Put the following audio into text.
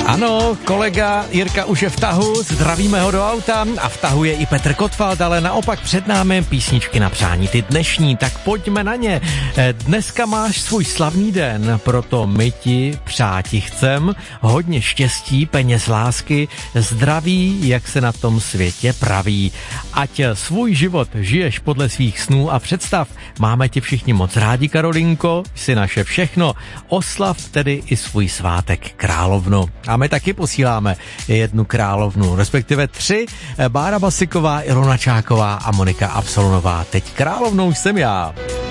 Ano, kolega Jirka už je v tahu, zdravíme ho do auta a v tahu je i Petr Kotwald, ale naopak před námi písničky na přání, ty dnešní, tak pojďme na ně. Dneska máš svůj slavný den, proto my ti přáti chcem hodně štěstí, peněz, lásky, zdraví, jak se na tom světě praví. Ať svůj život žiješ podle svých snů a představ, máme ti všichni moc rádi, Karolinko, jsi naše všechno, oslav tedy i svůj svátek královnu. A my taky posíláme jednu královnu, respektive 3, Bára Basiková, Ilona Čáková a Monika Absolonová. Teď královnou jsem já.